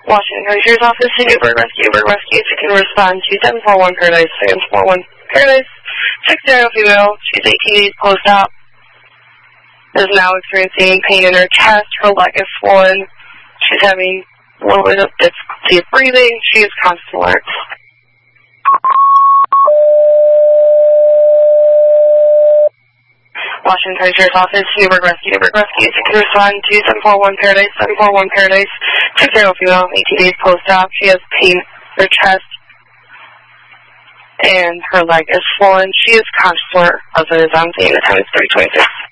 Washington County Sheriff's Office to Newburgh Rescue. Newburgh Rescue, you can respond to 741 Paradise. 741 Paradise. 6-0 female. She's 18 days post-op. Is now experiencing pain in her chest. Her leg is swollen. She's having a little bit of difficulty breathing. She is constant alert. Washington County Sheriff's Office, Newburgh Rescue. Newburgh Rescue, you can respond to 741 Paradise. 741 Paradise. 6-0 female, 18 days post-op. She has pain in her chest, and her leg is swollen. She is conscious alert. Husband is on scene. The time is 3:26.